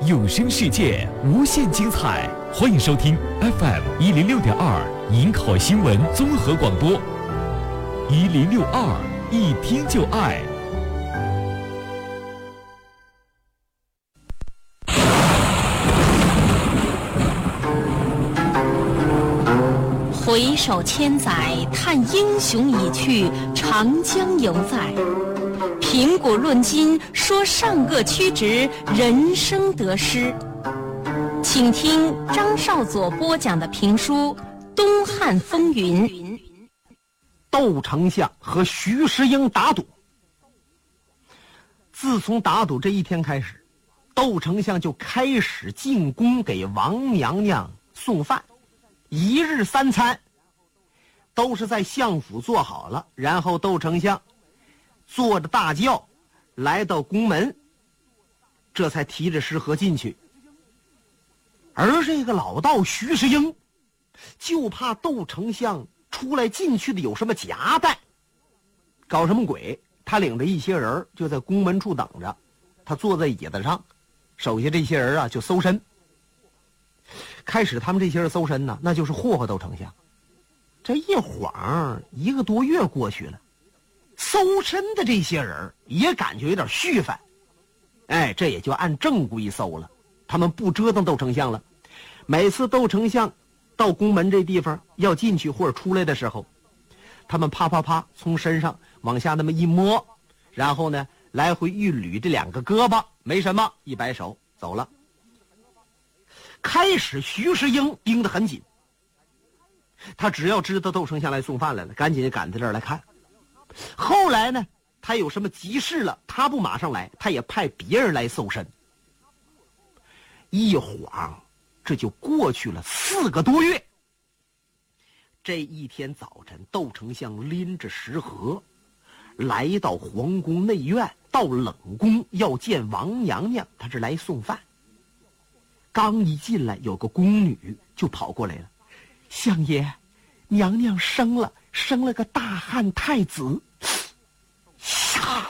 有声世界无限精彩，欢迎收听 FM106.2营口新闻综合广播，1062一听就爱。 回首千载，叹英雄已去，长江犹在。评古论今，说上个曲直，人生得失。请听张少佐播讲的评书《东汉风云》。 窦丞相和徐世英打赌。自从打赌这一天开始，窦丞相就开始进宫给王娘娘送饭，一日三餐都是在相府做好了，然后窦丞相坐着大轿来到宫门，这才提着食盒进去。而这个老道徐世英就怕窦丞相出来进去的有什么夹带，搞什么鬼，他领着一些人就在宫门处等着。他坐在椅子上，手下这些人啊就搜身。开始他们这些人搜身呢，那就是霍霍窦丞相。这一晃1个多月过去了，搜身的这些人也感觉有点续烦，这也就按正规搜了，他们不折腾窦丞相了。每次窦丞相到宫门这地方要进去或者出来的时候，他们啪啪啪从身上往下那么一摸，然后呢来回一捋这2个胳膊，没什么，一摆手走了。开始徐世英盯得很紧，他只要知道窦丞相来送饭来了，赶紧赶在这儿来看。后来呢，他有什么急事了，他不马上来，他也派别人来搜身。一晃这就过去了4个多月。这一天早晨，窦丞相拎着食盒来到皇宫内院，到冷宫要见王娘娘，他是来送饭。刚一进来，有个宫女就跑过来了：“相爷，娘娘生了个大汉太子。”呀！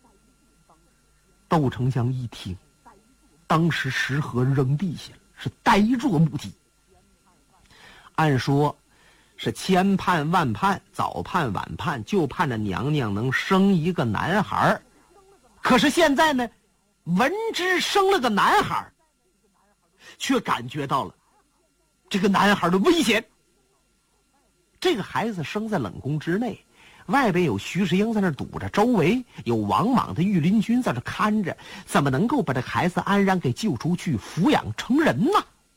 窦丞相一听，当时食盒扔地下了，是呆若木鸡。按说是千盼万盼，早盼晚盼，就盼着娘娘能生一个男孩。可是现在呢，闻之生了个男孩，却感觉到了这个男孩的危险。这个孩子生在冷宫之内，外边有徐世英在那堵着，周围有王莽的御林军在这看着，怎么能够把这孩子安然给救出去，抚养成人呢？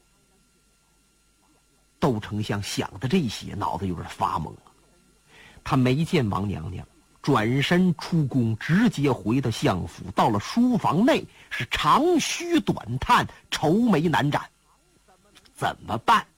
窦丞相想的这些，脑子有点发懵了。他没见王娘娘，转身出宫，直接回到相府，到了书房内是长吁短叹，愁眉难展。怎么办？